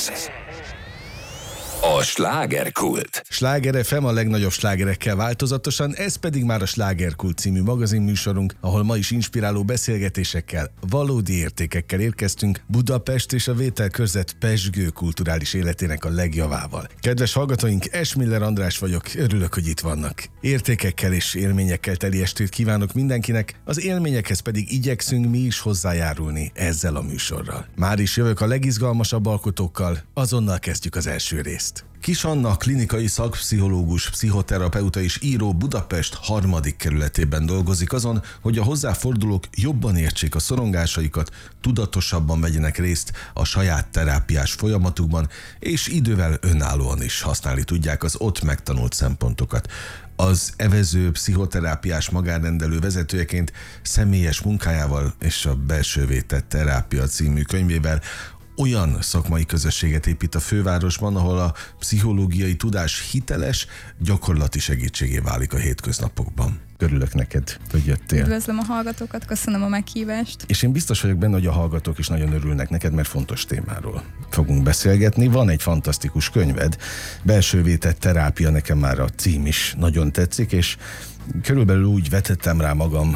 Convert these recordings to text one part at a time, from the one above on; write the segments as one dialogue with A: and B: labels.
A: A slágerkult.
B: Sláger FM a legnagyobb slágerekkel változatosan, ez pedig már a Slágerkult című magazinműsorunk, ahol ma is inspiráló beszélgetésekkel, valódi értékekkel érkeztünk Budapest és a vételkörzet pezsgő kulturális életének a legjavával. Kedves hallgatóink, Esmiller András vagyok, örülök, hogy itt vannak. Értékekkel és élményekkel teli estét kívánok mindenkinek, az élményekhez pedig igyekszünk mi is hozzájárulni ezzel a műsorral. Már is jövök a legizgalmasabb alkotókkal, azonnal kezdjük az első részt. Kis Anna, klinikai szakpszichológus, pszichoterapeuta és író Budapest 3. kerületében dolgozik azon, hogy a hozzáfordulók jobban értsék a szorongásaikat, tudatosabban vegyenek részt a saját terápiás folyamatukban, és idővel önállóan is használni tudják az ott megtanult szempontokat. Az evező pszichoterápiás magánrendelő vezetőjeként személyes munkájával és a Belsővé tett terápia című könyvével olyan szakmai közösséget épít a fővárosban, ahol a pszichológiai tudás hiteles, gyakorlati segítségé válik a hétköznapokban. Örülök neked, hogy jöttél.
C: Üdvözlöm a hallgatókat, köszönöm a meghívást.
B: És én biztos vagyok benne, hogy a hallgatók is nagyon örülnek neked, mert fontos témáról fogunk beszélgetni. Van egy fantasztikus könyved, Belsővé tett terápia, nekem már a cím is nagyon tetszik, és körülbelül úgy vetettem rá magam,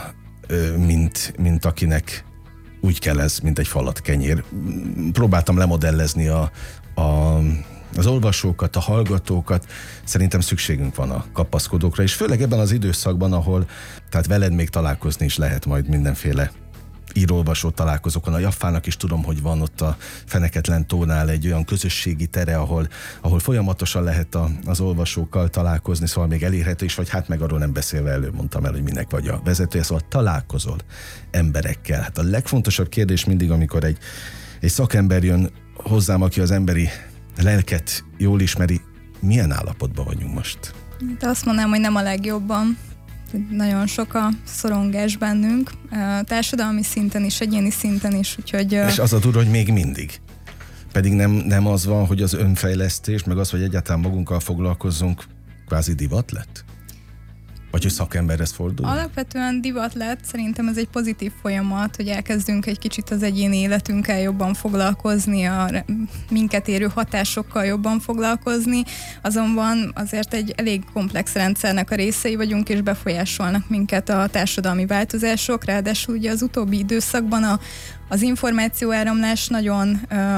B: mint akinek úgy kell ez, mint egy falat kenyér. Próbáltam lemodellezni az olvasókat, a hallgatókat. Szerintem szükségünk van a kapaszkodókra, és főleg ebben az időszakban, ahol tehát veled még találkozni is lehet majd mindenféle író-olvasó találkozókon. A Jaffának is tudom, hogy van ott a Feneketlen tónál egy olyan közösségi tere, ahol folyamatosan lehet az olvasókkal találkozni, szóval még elérhető is, vagy hát meg arról nem beszélve előbb mondtam el, hogy minek vagy a vezetője, szóval találkozol emberekkel. Hát a legfontosabb kérdés mindig, amikor egy szakember jön hozzám, aki az emberi lelket jól ismeri, milyen állapotban vagyunk most?
C: De azt mondanám, hogy nem a legjobban. Nagyon sok a szorongás bennünk, társadalmi szinten is, egyéni szinten is, úgyhogy...
B: És az a durva, hogy még mindig. Pedig nem az van, hogy az önfejlesztés, meg az, hogy egyáltalán magunkkal foglalkozzunk, kvázi divat lett? Vagy hogy szakemberhez fordul?
C: Alapvetően divat lett, szerintem ez egy pozitív folyamat, hogy elkezdünk egy kicsit az egyéni életünkkel jobban foglalkozni, a minket érő hatásokkal jobban foglalkozni, azonban azért egy elég komplex rendszernek a részei vagyunk, és befolyásolnak minket a társadalmi változások, ráadásul ugye az utóbbi időszakban az információáramlás nagyon...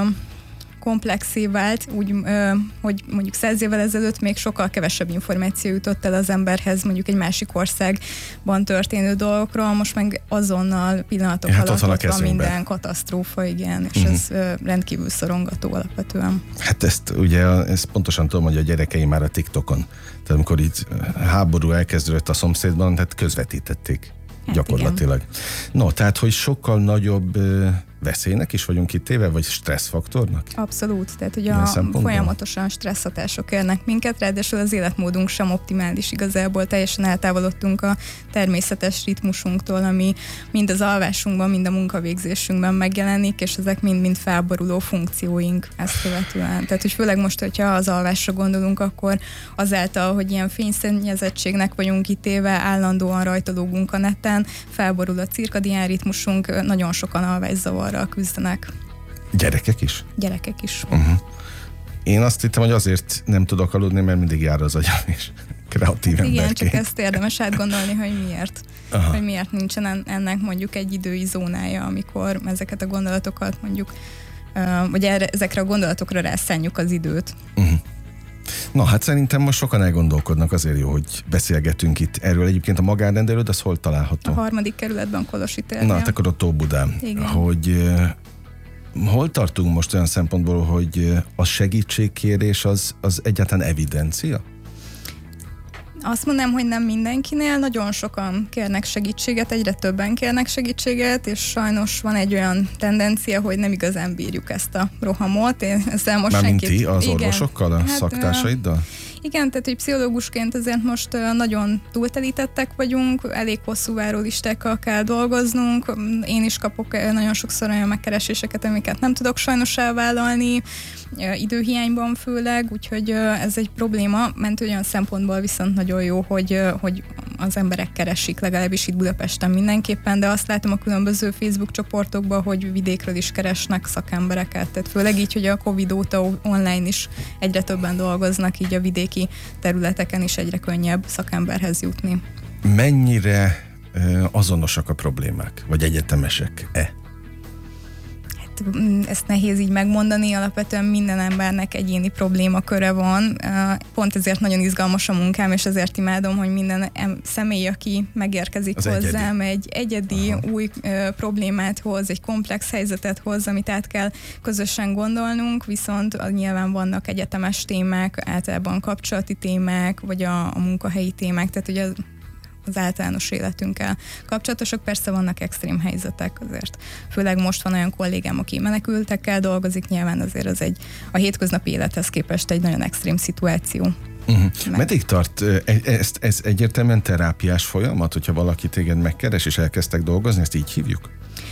C: komplexé vált, úgy, hogy mondjuk 100 évvel ezelőtt még sokkal kevesebb információ jutott el az emberhez, mondjuk egy másik országban történő dolgokról, most meg azonnal pillanatok alatt ott van minden katasztrófa, igen, és ez rendkívül szorongató alapvetően.
B: Hát ezt pontosan tudom, hogy a gyerekeim már a TikTokon, tehát amikor itt háború elkezdődött a szomszédban, tehát közvetítették. Hát gyakorlatilag. Igen. No, tehát, hogy sokkal nagyobb veszélynek is vagyunk kitéve, vagy stresszfaktornak?
C: Abszolút, tehát hogy folyamatosan stresszhatások érnek minket, ráadásul az életmódunk sem optimális igazából, teljesen eltávolodtunk a természetes ritmusunktól, ami mind az alvásunkban, mind a munkavégzésünkben megjelenik, és ezek mind felboruló funkcióink ezt követően. Tehát, hogy főleg most, hogyha az alvásra gondolunk, akkor azáltal, hogy ilyen fényszennyezettségnek vagyunk kitéve, állandóan rajtológunk a neten, felborul a cirkadián ritmusunk, nagyon sokan alvászavarral küzdenek.
B: Gyerekek is?
C: Gyerekek is.
B: Én azt hittem, hogy azért nem tudok aludni, mert mindig jár az agyam is. Kreatív emberként.
C: Igen, csak ezt érdemes átgondolni, hogy miért. Hogy miért nincsen ennek mondjuk egy idői zónája, amikor ezeket a gondolatokat mondjuk, vagy ezekre a gondolatokra rászánjuk az időt.
B: Na, hát szerintem most sokan elgondolkodnak, azért jó, hogy beszélgetünk itt erről. Egyébként a magánrendelőd, az hol található?
C: A 3. kerületben, Kolosi térnél.
B: Na, hát akkor ott Óbudán.
C: Igen.
B: Hogy hol tartunk most olyan szempontból, hogy a segítségkérés az egyáltalán evidencia?
C: Azt mondanám, hogy nem mindenkinél, nagyon sokan kérnek segítséget, egyre többen kérnek segítséget, és sajnos van egy olyan tendencia, hogy nem igazán bírjuk ezt a rohamot. Ezzel most
B: mármint ti, az orvosokkal, a szaktársaiddal?
C: Igen, tehát hogy pszichológusként azért most nagyon túltelítettek vagyunk, elég hosszú várólistákkal kell dolgoznunk. Én is kapok nagyon sokszor olyan megkereséseket, amiket nem tudok sajnos elvállalni, időhiányban főleg, úgyhogy ez egy probléma, mert olyan szempontból viszont nagyon jó, hogy az emberek keresik, legalábbis itt Budapesten mindenképpen, de azt látom a különböző Facebook csoportokban, hogy vidékről is keresnek szakembereket, tehát főleg így, hogy a Covid óta online is egyre többen dolgoznak, így a vidéki területeken is egyre könnyebb szakemberhez jutni.
B: Mennyire azonosak a problémák, vagy egyetemesek-e?
C: Ezt nehéz így megmondani, alapvetően minden embernek egyéni problémaköre van. Pont ezért nagyon izgalmas a munkám, és ezért imádom, hogy minden személy, aki megérkezik
B: az
C: hozzám, egy egyedi új problémát hoz, egy komplex helyzetet hoz, amit át kell közösen gondolnunk, viszont nyilván vannak egyetemes témák, általában kapcsolati témák, vagy a munkahelyi témák, tehát ugye az általános életünkkel kapcsolatosak. Persze vannak extrém helyzetek azért. Főleg most van olyan kollégám, aki menekültekkel dolgozik, nyilván azért az a hétköznapi élethez képest egy nagyon extrém szituáció.
B: Meddig tart ez egyértelműen terápiás folyamat, hogyha valaki téged megkeres és elkezdtek dolgozni, ezt így hívjuk?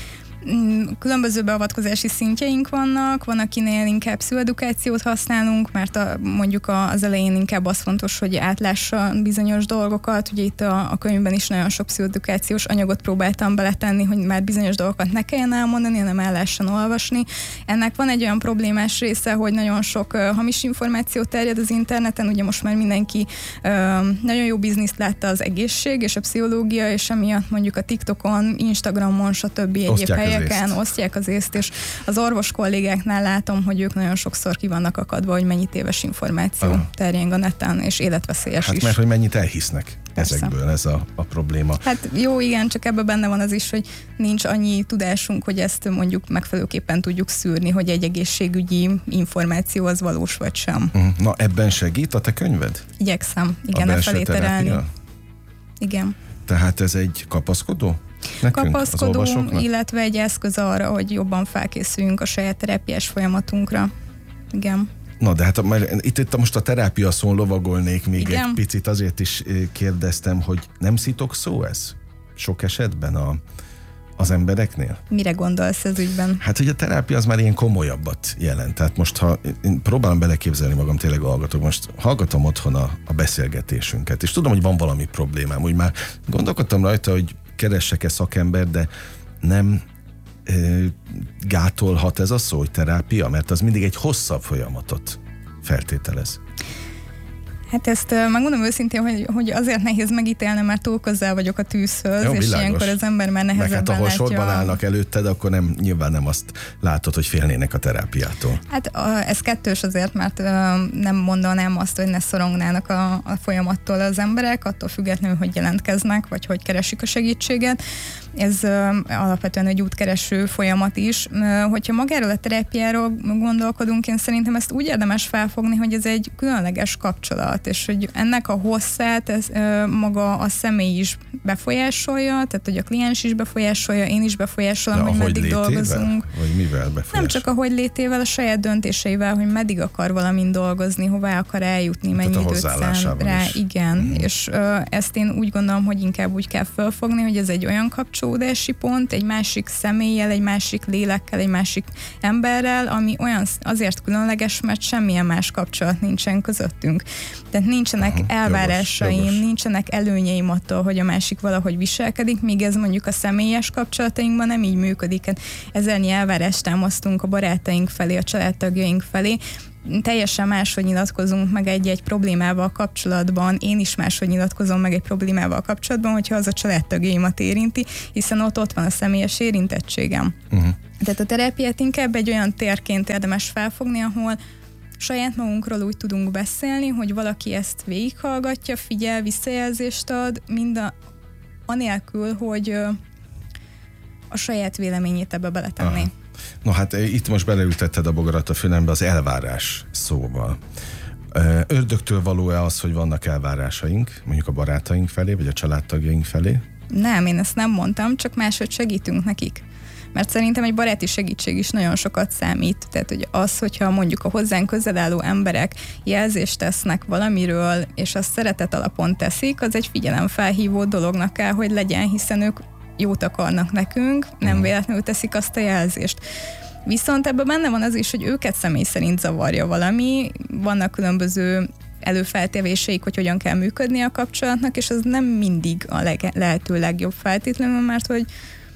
C: Különböző beavatkozási szintjeink vannak, van, akinél inkább pszichoedukációt használunk, mert mondjuk az elején inkább az fontos, hogy átlássa bizonyos dolgokat. Ugye itt a könyvben is nagyon sok pszichoedukációs anyagot próbáltam beletenni, hogy már bizonyos dolgokat ne kelljen elmondani, hanem el lehessen olvasni. Ennek van egy olyan problémás része, hogy nagyon sok hamis információ terjed az interneten, ugye most már mindenki nagyon jó bizniszt látta az egészség és a pszichológia, és emiatt mondjuk a TikTokon, Instagramon, stb. Egyéb helyeken osztják az észt, és az orvos kollégáknál látom, hogy ők nagyon sokszor ki vannak akadva, hogy mennyi téves információ terjeng a neten, és életveszélyes is.
B: Mert hogy mennyit elhisznek ezekből, ez a probléma.
C: Hát jó, igen, csak ebben benne van az is, hogy nincs annyi tudásunk, hogy ezt mondjuk megfelelőképpen tudjuk szűrni, hogy egy egészségügyi információ az valós vagy sem.
B: Na, ebben segít a te könyved?
C: Igyekszem, igen, e felé terelni. Igen.
B: Tehát ez egy kapaszkodó? Nekünk,
C: kapaszkodó, illetve egy eszköz arra, hogy jobban felkészüljünk a saját terápiás folyamatunkra. Igen.
B: Na, de hát itt most a terápia szón lovagolnék még egy picit, azért is kérdeztem, hogy nem szitok szó ez? Sok esetben az embereknél?
C: Mire gondolsz ez ügyben?
B: Hát, hogy a terápia az már ilyen komolyabbat jelent. Tehát most, ha én próbálom beleképzelni magam, tényleg hallgatok, most hallgatom otthon a beszélgetésünket, és tudom, hogy van valami problémám, úgy már gondolkodtam rajta, hogy keressek-e szakember, de nem gátolhat ez a szó, hogy terápia, mert az mindig egy hosszabb folyamatot feltételez.
C: Hát ezt megmondom őszintén, hogy azért nehéz megítélni, mert túl közel vagyok a tűzhöz, és
B: világos.
C: Ilyenkor az ember már nehezebben látja.
B: Meg hát ahol sorban állnak előtted, akkor nyilván nem azt látod, hogy félnének a terápiától.
C: Hát ez kettős azért, mert nem mondanám azt, hogy ne szorongnának a folyamattól az emberek, attól függetlenül, hogy jelentkeznek, vagy hogy keresik a segítséget. Ez alapvetően egy útkereső folyamat is. Hogyha magáról a terápiáról gondolkodunk, én szerintem ezt úgy érdemes felfogni, hogy ez egy különleges kapcsolat, és hogy ennek a hosszát maga a személy is befolyásolja, tehát hogy a kliens is befolyásolja, én is befolyásolom, hogy meddig dolgozunk.
B: Vagy mivel befolyásolja?
C: Nem csak ahogy létével, a saját döntéseivel, hogy meddig akar valamin dolgozni, hová akar eljutni, mennyi időt szán rá. Igen, és ezt én úgy gondolom, hogy inkább úgy kell felfogni, hogy ez egy olyan kapcsolódási pont, egy másik személlyel, egy másik lélekkel, egy másik emberrel, ami olyan azért különleges, mert semmilyen más kapcsolat nincsen közöttünk. Tehát nincsenek elvárásaim, jogos. Nincsenek előnyeim attól, hogy a másik valahogy viselkedik, míg ez mondjuk a személyes kapcsolatainkban nem így működik. Ezernyi elvárást támasztunk a barátaink felé, a családtagjaink felé, teljesen máshogy nyilatkozunk meg egy problémával kapcsolatban, én is máshogy nyilatkozom meg egy problémával kapcsolatban, hogyha az a családtagjaimat érinti, hiszen ott van a személyes érintettségem. Tehát a terápiát inkább egy olyan térként érdemes felfogni, ahol saját magunkról úgy tudunk beszélni, hogy valaki ezt végighallgatja, figyel, visszajelzést ad, anélkül, hogy a saját véleményét ebbe beletenné.
B: No hát itt most beleültetted a bogarat a fülembe az elvárás szóval. Ördögtől való-e az, hogy vannak elvárásaink, mondjuk a barátaink felé, vagy a családtagjaink felé?
C: Nem, én ezt nem mondtam, csak máshogy segítünk nekik. Mert szerintem egy baráti segítség is nagyon sokat számít. Tehát, hogy az, hogyha mondjuk a hozzánk közel álló emberek jelzést tesznek valamiről, és azt szeretet alapon teszik, az egy figyelemfelhívó dolognak kell, hogy legyen, hiszen ők jót akarnak nekünk, nem véletlenül teszik azt a jelzést. Viszont ebben benne van az is, hogy őket személy szerint zavarja valami, vannak különböző előfeltevéseik, hogy hogyan kell működni a kapcsolatnak, és ez nem mindig a lehető legjobb feltétlenül, mert hogy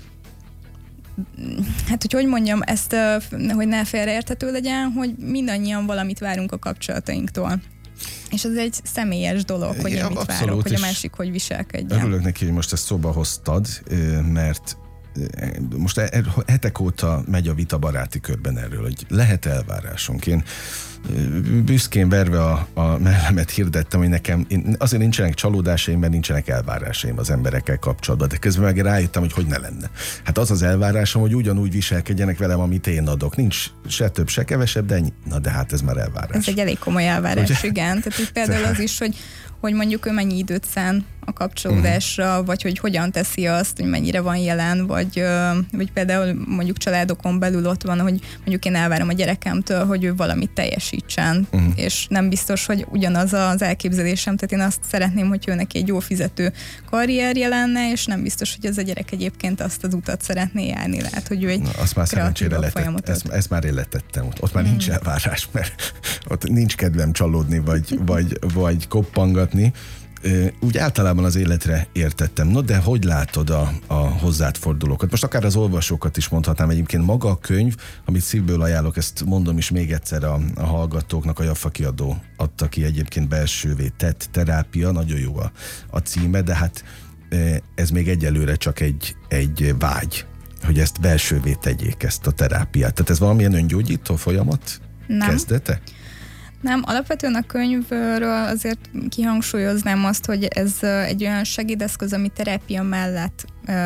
C: hogy mondjam, ezt, hogy ne félreérthető legyen, hogy mindannyian valamit várunk a kapcsolatainktól. És ez egy személyes dolog, hogy én mit várok, hogy a másik hogy viselkedjen.
B: Örülök neki, hogy most ezt szóba hoztad, mert most hetek óta megy a vita baráti körben erről, hogy lehet elvárásunk. Én büszkén verve a mellemet hirdettem, hogy nekem azért nincsenek csalódásaim, mert nincsenek elvárásaim az emberekkel kapcsolatban, de közben meg rájöttem, hogy ne lenne. Hát az elvárásom, hogy ugyanúgy viselkedjenek velem, amit én adok. Nincs se több, se kevesebb, de ennyi. Na de hát ez már elvárás.
C: Ez egy elég komoly elvárás, ugye? Igen. Tehát itt például az is, hogy mondjuk ő mennyi időt szán a kapcsolódásra, vagy hogy hogyan teszi azt, hogy mennyire van jelen, vagy például mondjuk családokon belül ott van, hogy mondjuk én elvárom a gyerekemtől, hogy ő valamit teljesítsen, és nem biztos, hogy ugyanaz az elképzelésem, tehát én azt szeretném, hogy ő neki egy jó fizető karrierje lenne, és nem biztos, hogy az a gyerek egyébként azt az utat szeretné járni, lehet, hogy ő egy
B: azt már szerencsére ezt már én letettem, ott már nincs elvárás, mert ott nincs kedvem csalódni, vagy koppangatni. Úgy általában az életre értettem. No, de hogy látod a hozzád fordulókat? Most akár az olvasókat is mondhatnám, egyébként maga a könyv, amit szívből ajánlok, ezt mondom is még egyszer a hallgatóknak, a Jaffa kiadó adta ki, egyébként belsővé tett terápia, nagyon jó a címe, de hát ez még egyelőre csak egy vágy, hogy ezt belsővé tegyék, ezt a terápiát. Tehát ez valamilyen öngyógyító folyamat kezdete?
C: Nem, alapvetően a könyvről azért kihangsúlyoznám azt, hogy ez egy olyan segédeszköz, ami terápia mellett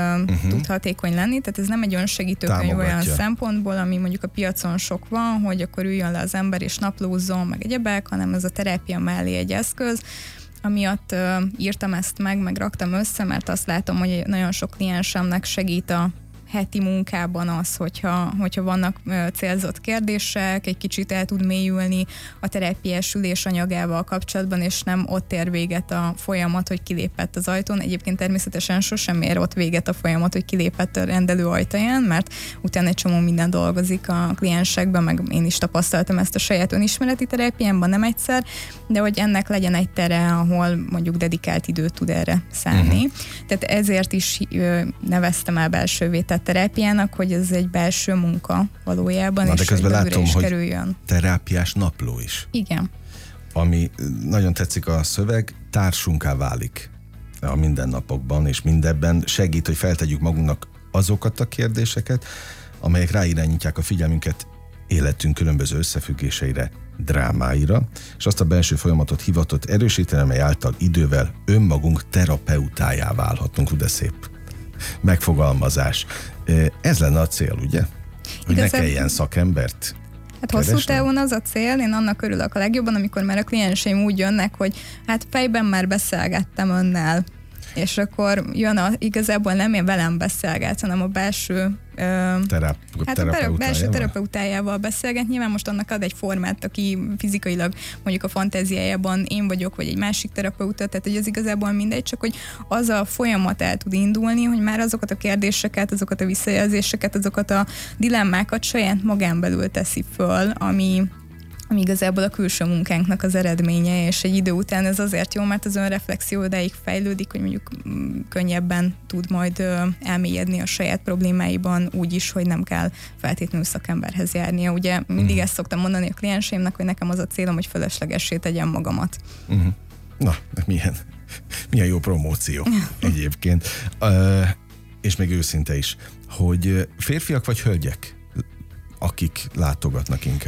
C: tud hatékony lenni, tehát ez nem egy önsegítő könyv olyan szempontból, ami mondjuk a piacon sok van, hogy akkor üljön le az ember és naplózzon, meg egyebek, hanem ez a terápia mellé egy eszköz. Amiatt írtam ezt meg raktam össze, mert azt látom, hogy nagyon sok kliensemnek segít a heti munkában az, hogyha vannak célzott kérdések, egy kicsit el tud mélyülni a terápiás ülés anyagával kapcsolatban, és nem ott ér véget a folyamat, hogy kilépett az ajtón. Egyébként természetesen sosem ér ott véget a folyamat, hogy kilépett a rendelő ajtaján, mert utána egy csomó minden dolgozik a kliensekben, meg én is tapasztaltam ezt a saját önismereti terápiámban, nem egyszer, de hogy ennek legyen egy tere, ahol mondjuk dedikált időt tud erre szánni. Tehát ezért is neveztem el belsővé tett terápiának, hogy ez egy belső munka valójában, és
B: közben látom, hogy
C: kerüljön.
B: Terápiás napló is.
C: Igen.
B: Ami nagyon tetszik a szöveg, társunká válik a mindennapokban, és mindebben segít, hogy feltegyük magunknak azokat a kérdéseket, amelyek ráirányítják a figyelmünket életünk különböző összefüggéseire, drámáira, és azt a belső folyamatot hivatott erősíteni, amely által idővel önmagunk terapeutájá válhatunk. De szép megfogalmazás. Ez lenne a cél, ugye? Hogy ne kelljen szakembert
C: hosszú távon az a cél, én annak örülök a legjobban, amikor már a klienseim úgy jönnek, hogy hát fejben már beszélgettem önnel, és akkor jön igazából nem én velem beszélget, hanem a belső belső terapeutájával beszélget. Nyilván most annak ad egy formát, aki fizikailag mondjuk a fantáziájában én vagyok, vagy egy másik terapeuta, tehát hogy az igazából mindegy, csak hogy az a folyamat el tud indulni, hogy már azokat a kérdéseket, azokat a visszajelzéseket, azokat a dilemmákat saját magán belül teszi föl, ami igazából a külső munkánknak az eredménye, és egy idő után ez azért jó, mert az önreflexió odáig fejlődik, hogy mondjuk könnyebben tud majd elmélyedni a saját problémáiban úgy is, hogy nem kell feltétlenül szakemberhez járnia. Ugye mindig ezt szoktam mondani a klienseimnek, hogy nekem az a célom, hogy fölöslegessé tegyem magamat.
B: Na, milyen jó promóció egyébként. És még őszinte is, hogy férfiak vagy hölgyek, akik látogatnak inkább?